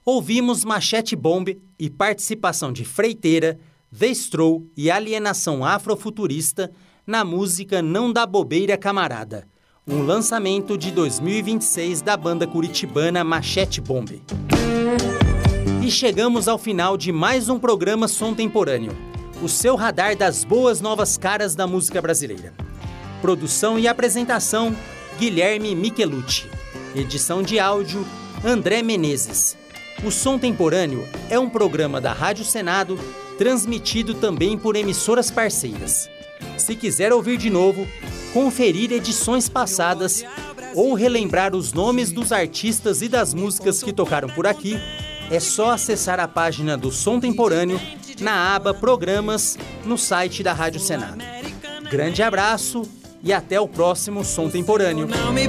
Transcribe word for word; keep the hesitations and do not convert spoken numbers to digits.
Ouvimos Machete Bomb e participação de Freiteira, The Stroll e Alienação Afrofuturista na música Não Dá Bobeira Camarada, um lançamento de dois mil e vinte e seis da banda curitibana Machete Bomb. E chegamos ao final de mais um programa Som Temporâneo, o seu radar das boas novas caras da música brasileira. Produção e apresentação, Guilherme Michelucci. Edição de áudio, André Menezes. O Som Temporâneo é um programa da Rádio Senado, transmitido também por emissoras parceiras. Se quiser ouvir de novo, conferir edições passadas ou relembrar os nomes dos artistas e das músicas que tocaram por aqui, é só acessar a página do Som Temporâneo na aba Programas no site da Rádio Senado. Grande abraço e até o próximo Som Temporâneo.